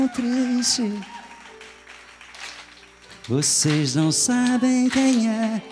triste. Vocês não sabem quem é,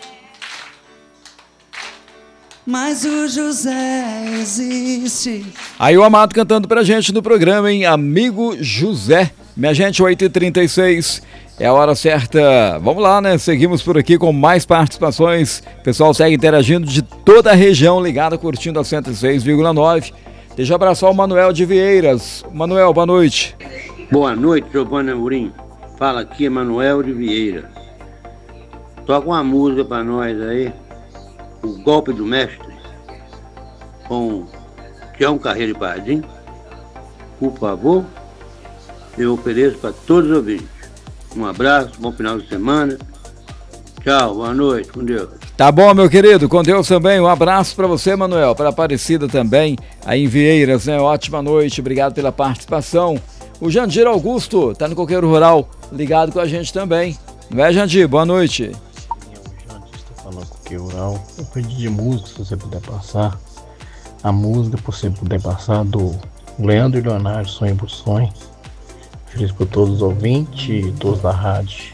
mas o José existe. Aí o Amado cantando pra gente no programa, hein? Amigo José. Minha gente, 8h36, é a hora certa. Vamos lá, né? Seguimos por aqui com mais participações. O pessoal segue interagindo de toda a região ligada, curtindo a 106,9. Deixa eu abraçar o Manuel de Vieiras. Manuel, boa noite. Boa noite, Giovanni Amorim. Fala aqui, Manuel de Vieira. Toca uma música pra nós aí. O Golpe do Mestre, com Tião Carreiro e Pardim. Por favor, eu ofereço para todos os ouvintes. Um abraço, bom final de semana. Tchau, boa noite, com Deus. Tá bom, meu querido, com Deus também. Um abraço para você, Manuel, para Aparecida também, aí em Vieiras, né? Ótima noite, obrigado pela participação. O Jandir Augusto tá no Coqueiro Rural, ligado com a gente também. Não é, Jandir? Boa noite. Falando com o Coqueiro Rural, eu pedi de música, se você puder passar. A música, se você puder passar, do Leandro e Leonardo, Sonho por Sonho. Feliz por todos os ouvintes e todos da rádio.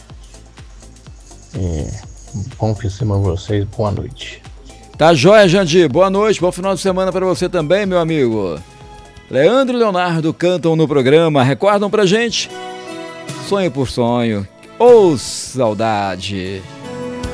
Bom fim de semana pra vocês, boa noite. Tá jóia, Jandir, boa noite, bom final de semana para você também, meu amigo. Leandro e Leonardo cantam no programa, recordam pra gente? Sonho por Sonho, ô saudade.